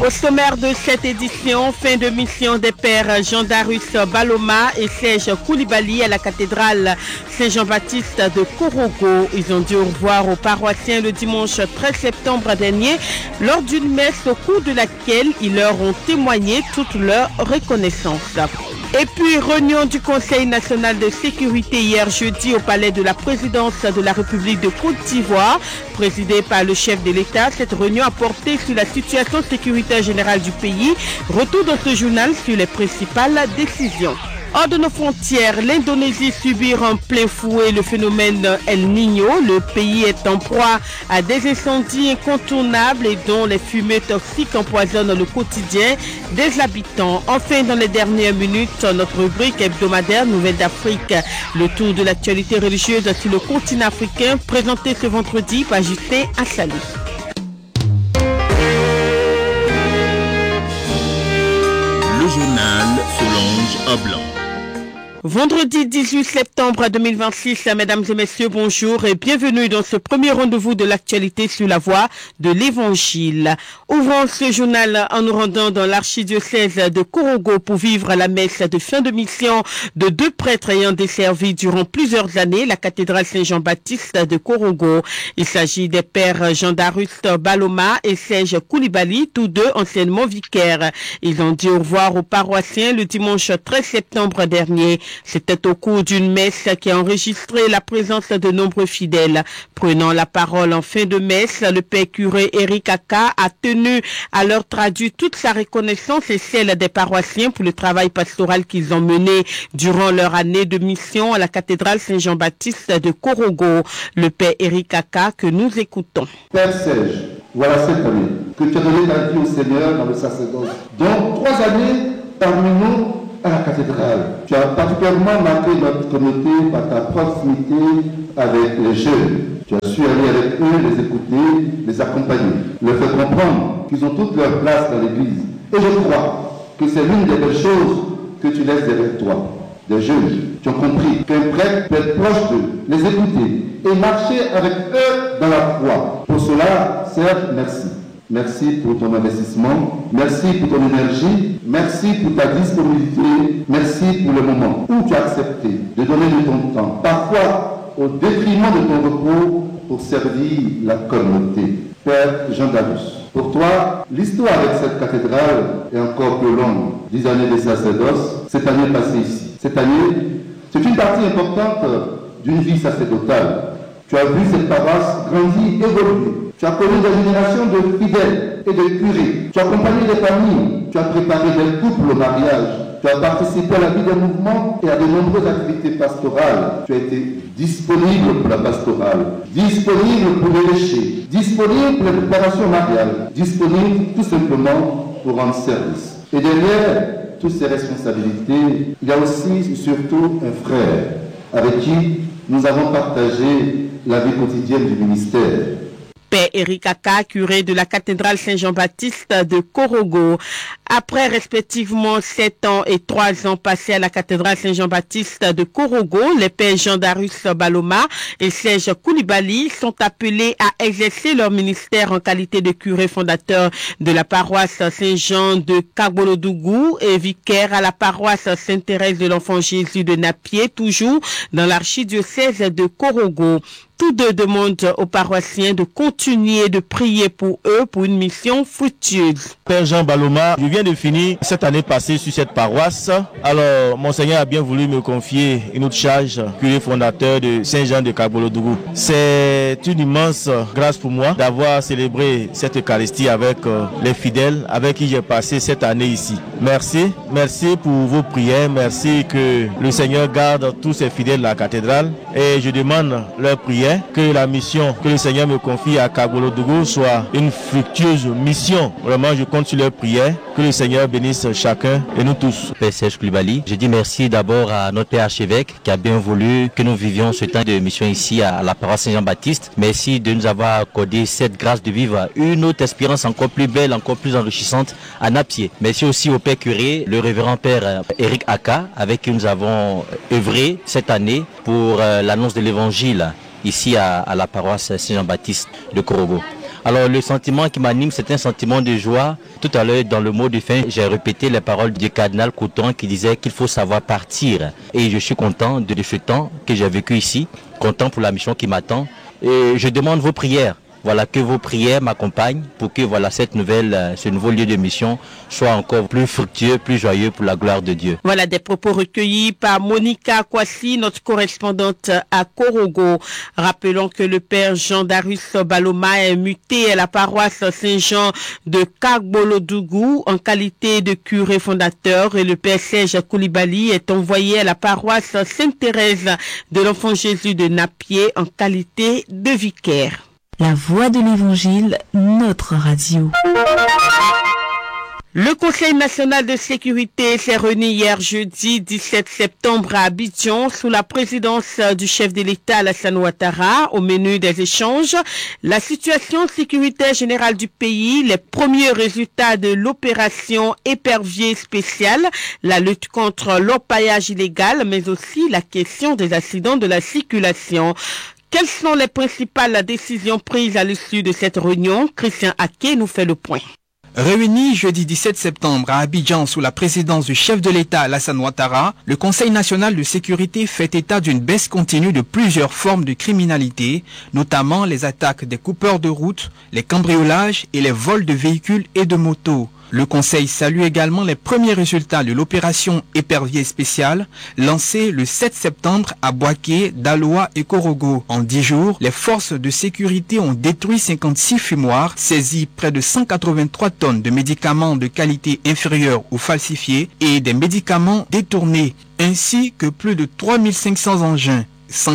Au sommaire de cette édition, fin de mission des pères Jean-Darius Baloma et Serge Koulibaly à la cathédrale Saint-Jean-Baptiste de Korogo. Ils ont dit au revoir aux paroissiens le dimanche 13 septembre dernier lors d'une messe au cours de laquelle ils leur ont témoigné toute leur reconnaissance. Et puis, réunion du Conseil national de sécurité hier jeudi au palais de la présidence de la République de Côte d'Ivoire, présidée par le chef de l'État. Cette réunion a porté sur la situation sécuritaire générale du pays. Retour dans ce journal sur les principales décisions. Hors de nos frontières, l'Indonésie subit en plein fouet le phénomène El Niño. Le pays est en proie à des incendies incontournables et dont les fumées toxiques empoisonnent le quotidien des habitants. Enfin, dans les dernières minutes, notre rubrique hebdomadaire Nouvelles d'Afrique, le tour de l'actualité religieuse sur le continent africain, présenté ce vendredi par Justin Assali. Le journal Solange Ablan. Vendredi 18 septembre 2026, mesdames et messieurs, bonjour et bienvenue dans ce premier rendez-vous de l'actualité sur la voie de l'Évangile. Ouvrons ce journal en nous rendant dans l'archidiocèse de Korogo pour vivre la messe de fin de mission de deux prêtres ayant desservi durant plusieurs années la cathédrale Saint-Jean-Baptiste de Korogo. Il s'agit des pères Jean-Darius Baloma et Serge Koulibaly, tous deux anciennement vicaires. Ils ont dit au revoir aux paroissiens le dimanche 13 septembre dernier. C'était au cours d'une messe qui a enregistré la présence de nombreux fidèles. Prenant la parole en fin de messe, le père curé Eric Aka a tenu à leur traduire toute sa reconnaissance et celle des paroissiens pour le travail pastoral qu'ils ont mené durant leur année de mission à la cathédrale Saint-Jean-Baptiste de Korogo. Le père Eric Aka que nous écoutons. Père Serge, voilà cette année que tu as donné ta vie au Seigneur dans le sacerdoce. Donc 3 années parmi nous à la cathédrale. Tu as particulièrement marqué notre communauté par ta proximité avec les jeunes. Tu as su aller avec eux, les écouter, les accompagner, leur faire comprendre qu'ils ont toute leur place dans l'Église. Et je crois que c'est l'une des belles choses que tu laisses derrière toi. Des jeunes qui ont compris qu'un prêtre peut être proche d'eux, les écouter et marcher avec eux dans la foi. Pour cela, Serge, merci. Merci pour ton investissement, merci pour ton énergie, merci pour ta disponibilité, merci pour le moment où tu as accepté de donner de ton temps, parfois au détriment de ton repos, pour servir la communauté. Père Jean-Darius, pour toi, l'histoire avec cette cathédrale est encore plus longue. 10 années de sacerdoce, cette année passée ici. Cette année, c'est une partie importante d'une vie sacerdotale. Tu as vu cette paroisse grandir, évoluer. Tu as connu des générations de fidèles et de curés. Tu as accompagné des familles. Tu as préparé des couples au mariage. Tu as participé à la vie des mouvements et à de nombreuses activités pastorales. Tu as été disponible pour la pastorale, disponible pour l'évêché, disponible pour les préparations mariales, disponible tout simplement pour rendre service. Et derrière toutes ces responsabilités, il y a aussi et surtout un frère avec qui nous avons partagé la vie quotidienne du ministère. Père Eric Aka, curé de la cathédrale Saint-Jean-Baptiste de Korogo. Après respectivement 7 ans et 3 ans passés à la cathédrale Saint-Jean-Baptiste de Korogo, les pères Jean-Darius Baloma et Serge Koulibaly sont appelés à exercer leur ministère en qualité de curé fondateur de la paroisse Saint-Jean de Kagbolodugou et vicaire à la paroisse Sainte-Thérèse de l'Enfant Jésus de Napié, toujours dans l'archidiocèse de Korogo. Tous deux demandent aux paroissiens de continuer de prier pour eux pour une mission fructueuse. Père Jean Baloma, je viens de finir cette année passée sur cette paroisse. Alors, Monseigneur a bien voulu me confier une autre charge, curé fondateur de Saint-Jean de Kagbolodugou. C'est une immense grâce pour moi d'avoir célébré cette Eucharistie avec les fidèles avec qui j'ai passé cette année ici. Merci, merci pour vos prières, merci que le Seigneur garde tous ces fidèles de la cathédrale et je demande leur prière que la mission que le Seigneur me confie à Kagbolodugou soit une fructueuse mission. Vraiment, je compte sur leur prière. Que le Seigneur bénisse chacun et nous tous. Père Serge Koulibaly, je dis merci d'abord à notre Père archevêque qui a bien voulu que nous vivions ce temps de mission ici à la paroisse Saint-Jean-Baptiste. Merci de nous avoir accordé cette grâce de vivre une autre espérance encore plus belle, encore plus enrichissante à Napié. Merci aussi au Père curé, le révérend Père Eric Aka, avec qui nous avons œuvré cette année pour l'annonce de l'Évangile ici à la paroisse Saint-Jean-Baptiste de Korogo. Alors le sentiment qui m'anime, c'est un sentiment de joie. Tout à l'heure, dans le mot de fin, j'ai répété les paroles du cardinal Couton qui disait qu'il faut savoir partir. Et je suis content de ce temps que j'ai vécu ici, content pour la mission qui m'attend. Et je demande vos prières. Voilà, que vos prières m'accompagnent pour que voilà, ce nouveau lieu de mission soit encore plus fructueux, plus joyeux pour la gloire de Dieu. Voilà des propos recueillis par Monica Kwasi, notre correspondante à Korogo. Rappelons que le père Jean Darius Baloma est muté à la paroisse Saint-Jean de Kagbolodougou en qualité de curé fondateur et le père Serge Koulibaly est envoyé à la paroisse Sainte-Thérèse de l'Enfant Jésus de Napier en qualité de vicaire. La voix de l'Évangile, notre radio. Le Conseil national de sécurité s'est réuni hier jeudi 17 septembre à Abidjan sous la présidence du chef de l'État Alassane Ouattara. Au menu des échanges, la situation sécuritaire générale du pays, les premiers résultats de l'opération épervier spéciale, la lutte contre l'orpaillage illégal, mais aussi la question des accidents de la circulation. Quelles sont les principales décisions prises à l'issue de cette réunion? Christian Aké nous fait le point. Réuni jeudi 17 septembre à Abidjan sous la présidence du chef de l'État Alassane Ouattara, le Conseil national de sécurité fait état d'une baisse continue de plusieurs formes de criminalité, notamment les attaques des coupeurs de route, les cambriolages et les vols de véhicules et de motos. Le Conseil salue également les premiers résultats de l'opération épervier spéciale lancée le 7 septembre à Boaké, Daloa et Korogo. En 10 jours, les forces de sécurité ont détruit 56 fumoirs, saisi près de 183 tonnes de médicaments de qualité inférieure ou falsifiés et des médicaments détournés, ainsi que plus de 3500 engins.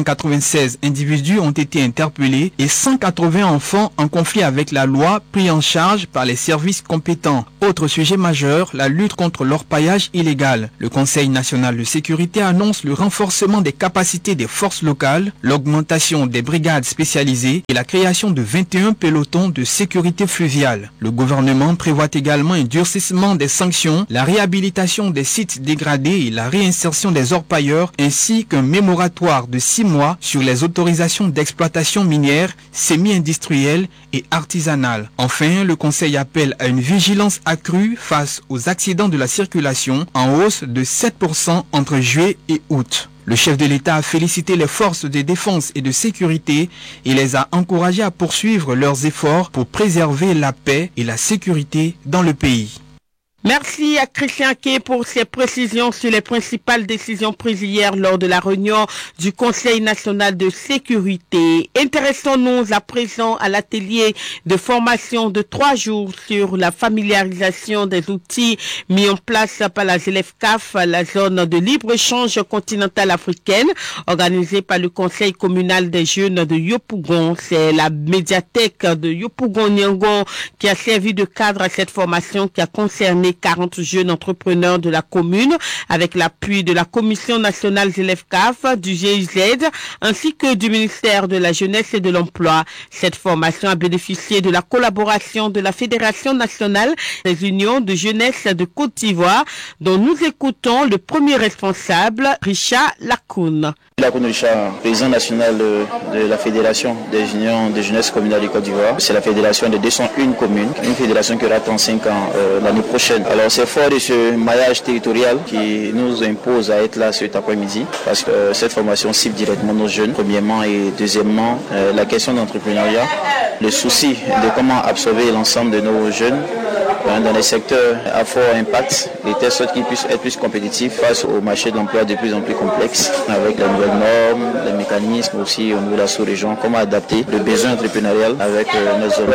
196 individus ont été interpellés et 180 enfants en conflit avec la loi pris en charge par les services compétents. Autre sujet majeur, la lutte contre l'orpaillage illégal. Le Conseil national de sécurité annonce le renforcement des capacités des forces locales, l'augmentation des brigades spécialisées et la création de 21 pelotons de sécurité fluviale. Le gouvernement prévoit également un durcissement des sanctions, la réhabilitation des sites dégradés et la réinsertion des orpailleurs ainsi qu'un mémoratoire de 6 mois sur les autorisations d'exploitation minière, semi-industrielle et artisanale. Enfin, le Conseil appelle à une vigilance accrue face aux accidents de la circulation en hausse de 7% entre juillet et août. Le chef de l'État a félicité les forces de défense et de sécurité et les a encouragés à poursuivre leurs efforts pour préserver la paix et la sécurité dans le pays. Merci à Christian Kay pour ses précisions sur les principales décisions prises hier lors de la réunion du Conseil national de sécurité. Intéressons-nous à présent à l'atelier de formation de 3 jours sur la familiarisation des outils mis en place par la ZLEFCAF, la zone de libre-échange continentale africaine, organisée par le Conseil communal des jeunes de Yopougon. C'est la médiathèque de Yopougon-Niangon qui a servi de cadre à cette formation qui a concerné 40 jeunes entrepreneurs de la commune avec l'appui de la Commission nationale ZLEFCAF, du GIZ ainsi que du ministère de la Jeunesse et de l'Emploi. Cette formation a bénéficié de la collaboration de la Fédération nationale des unions de jeunesse de Côte d'Ivoire dont nous écoutons le premier responsable, Richard Lacoune. Lacoune Richard, président national de la Fédération des unions de jeunesse communale de Côte d'Ivoire. C'est la fédération de 201 communes, une fédération qui aura 35 ans l'année prochaine. Alors c'est fort de ce maillage territorial qui nous impose à être là cet après-midi parce que cette formation cible directement nos jeunes, premièrement, et deuxièmement, la question d'entrepreneuriat, le souci de comment absorber l'ensemble de nos jeunes dans les secteurs à fort impact, de telle sorte qu'ils puissent être plus compétitifs face au marché de l'emploi de plus en plus complexe, avec les nouvelles normes, les mécanismes aussi au niveau de la sous-région, comment adapter le besoin entrepreneurial avec nos zones.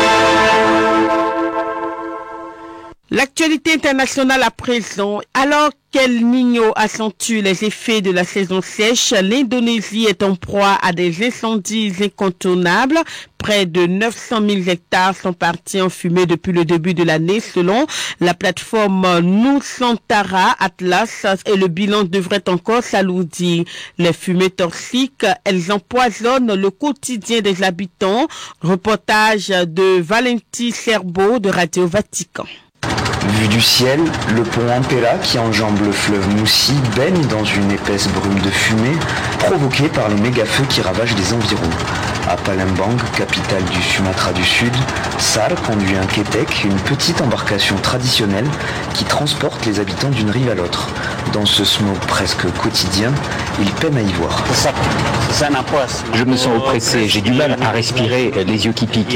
L'actualité internationale à présent. Alors qu'El Niño accentue les effets de la saison sèche, l'Indonésie est en proie à des incendies incontournables. Près de 900 000 hectares sont partis en fumée depuis le début de l'année selon la plateforme Nusantara Atlas et le bilan devrait encore s'alourdir. Les fumées toxiques, elles empoisonnent le quotidien des habitants. Reportage de Valenti Serbo de Radio Vatican. Vu du ciel, le pont Ampera qui enjambe le fleuve Moussi baigne dans une épaisse brume de fumée provoquée par les méga-feux qui ravagent les environs. À Palembang, capitale du Sumatra du Sud, Sar conduit un ketek, une petite embarcation traditionnelle qui transporte les habitants d'une rive à l'autre. Dans ce smog presque quotidien, il peine à y voir. Je me sens oppressé, j'ai du mal à respirer, les yeux qui piquent.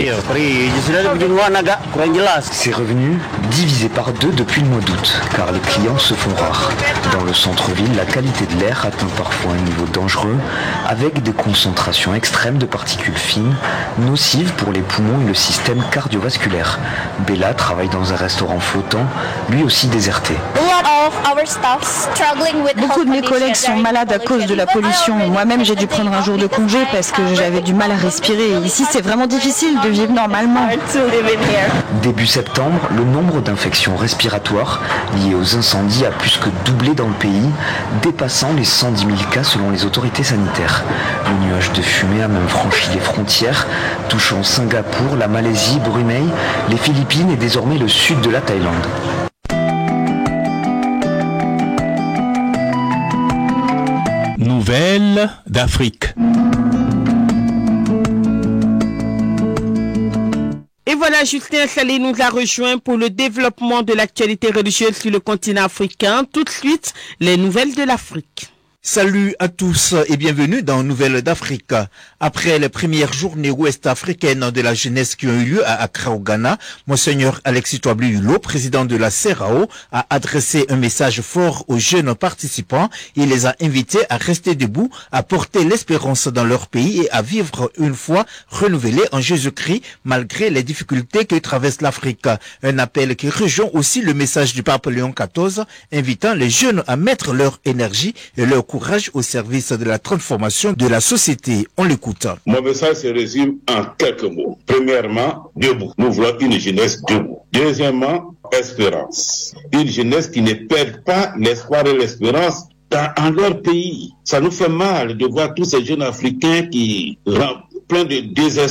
Ses revenus divisés par 2 depuis le mois d'août, car les clients se font rares. Dans le centre-ville, la qualité de l'air atteint parfois un niveau dangereux, avec des concentrations extrêmes de particules fines, nocives pour les poumons et le système cardiovasculaire. Bella travaille dans un restaurant flottant, lui aussi déserté. Beaucoup de mes collègues sont malades à cause de la pollution. Moi-même, j'ai dû prendre un jour de congé parce que j'avais du mal à respirer. Ici, c'est vraiment difficile de vivre normalement. Début septembre, le nombre d'infections respiratoires liées aux incendies a plus que doublé dans le pays, dépassant les 110 000 cas selon les autorités sanitaires. Le nuage de fumée a même franchi les frontières, touchant Singapour, la Malaisie, Brunei, les Philippines et désormais le sud de la Thaïlande. Nouvelles d'Afrique. Et voilà, Justin Salé nous a rejoint pour le développement de l'actualité religieuse sur le continent africain. Tout de suite, les nouvelles de l'Afrique. Salut à tous et bienvenue dans Nouvelles d'Afrique. Après les premières journées ouest-africaines de la jeunesse qui ont eu lieu à Accra au Ghana, Monseigneur Alexis Touably Hulot, président de la CERAO, a adressé un message fort aux jeunes participants. Il les a invités à rester debout, à porter l'espérance dans leur pays et à vivre une foi renouvelée en Jésus-Christ malgré les difficultés que traverse l'Afrique. Un appel qui rejoint aussi le message du pape Léon XIV, invitant les jeunes à mettre leur énergie et leur courage au service de la transformation de la société. On l'écoute. Mon message se résume en quelques mots. Premièrement, debout. Nous voulons une jeunesse debout. Deuxièmement, espérance. Une jeunesse qui ne perd pas l'espoir et l'espérance en leur pays. Ça nous fait mal de voir tous ces jeunes Africains qui plein de désespoir